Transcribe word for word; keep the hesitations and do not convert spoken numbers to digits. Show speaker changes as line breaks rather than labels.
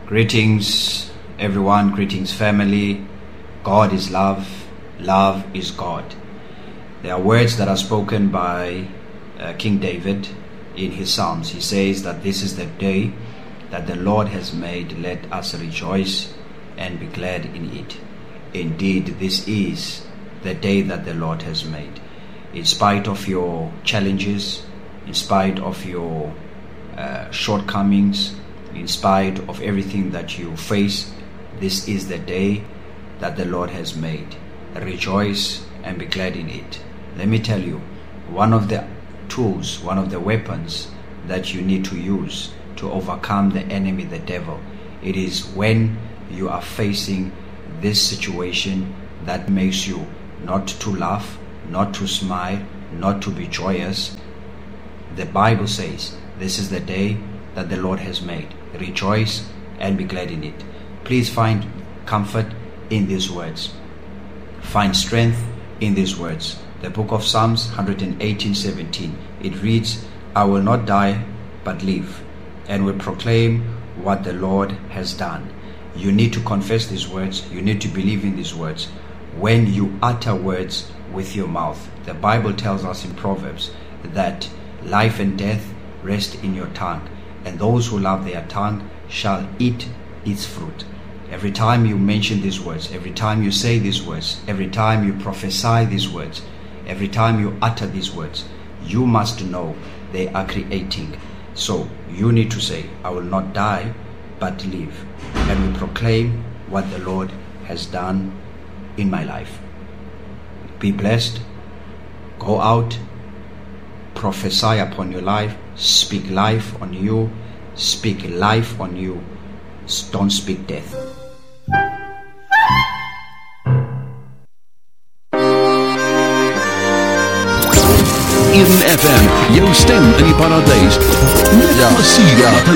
Greetings, everyone. Greetings, family. God is love. Love is God. There are words that are spoken by uh, King David in his Psalms. He says that this is the day that the Lord has made. Let us rejoice and be glad in it. Indeed, this is the day that the Lord has made. In spite of your challenges, in spite of your uh, shortcomings, in spite of everything that you face, this is the day that the Lord has made. Rejoice and be glad in it. Let me tell you, one of the tools, one of the weapons that you need to use to overcome the enemy, the devil, it is when you are facing this situation that makes you not to laugh, not to smile, not to be joyous. The Bible says this is the day that the Lord has made. Rejoice and be glad in it. Please find comfort in these words. Find strength in these words. The book of Psalms one eighteen seventeen. It reads, I will not die but live, and will proclaim what the Lord has done. You need to confess these words. You need to believe in these words. When you utter words with your mouth, the Bible tells us in Proverbs that life and death rest in your tongue, and those who love their tongue shall eat its fruit. Every time you mention these words, every time you say these words, every time you prophesy these words, every time you utter these words, you must know they are creating. So you need to say, I will not die but live, and will proclaim what the Lord has done in my life. Be blessed. Go out, prophesy upon your life, speak life on you, speak life on you. Don't speak death.
Eden F M, jou stem in die paradijs. Net plesier.